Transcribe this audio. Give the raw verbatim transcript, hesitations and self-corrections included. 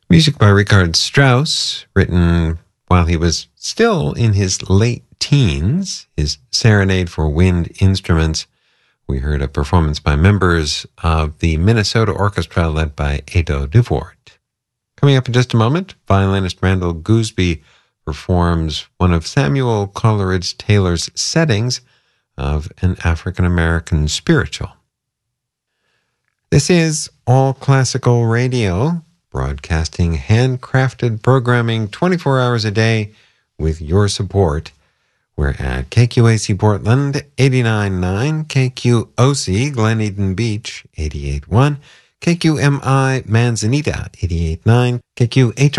Music by Richard Strauss, written while he was still in his late teens, his Serenade for Wind Instruments. We heard a performance by members of the Minnesota Orchestra led by Edo Duvort. Coming up in just a moment, violinist Randall Gooseby performs one of Samuel Coleridge Taylor's settings of an African-American spiritual. This is All Classical Radio, broadcasting handcrafted programming twenty-four hours a day with your support. We're at K Q A C Portland, eighty-nine point nine, K Q O C Glen Eden Beach, eighty-eight point one, K Q M I Manzanita, eighty-eight point nine, K Q H